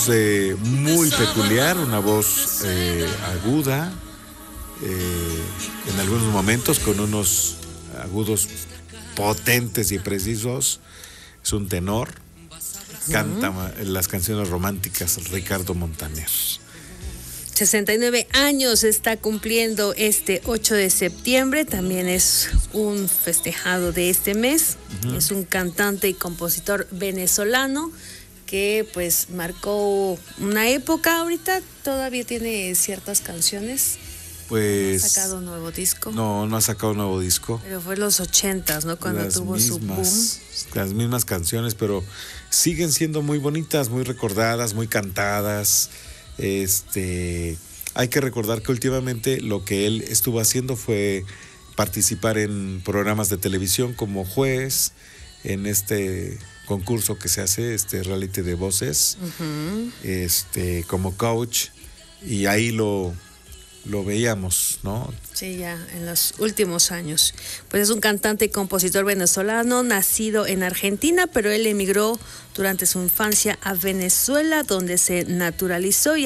Muy peculiar, una voz aguda, en algunos momentos con unos agudos potentes y precisos. Es un tenor, canta las canciones románticas Ricardo Montaner. 69 años está cumpliendo este 8 de septiembre, también es un festejado de este mes. Es un cantante y compositor venezolano que pues marcó una época. Ahorita todavía tiene ciertas canciones. Pues ¿No ha sacado un nuevo disco? No ha sacado un nuevo disco. Pero fue en los 80s, ¿no? Cuando tuvo su boom. Las mismas canciones, pero siguen siendo muy bonitas, muy recordadas, muy cantadas. Hay que recordar que últimamente lo que él estuvo haciendo fue participar en programas de televisión como juez, en este concurso que se hace, reality de voces, como coach, y ahí lo veíamos, ¿no? Sí, ya en los últimos años. Pues es un cantante y compositor venezolano, nacido en Argentina, pero él emigró durante su infancia a Venezuela, donde se naturalizó y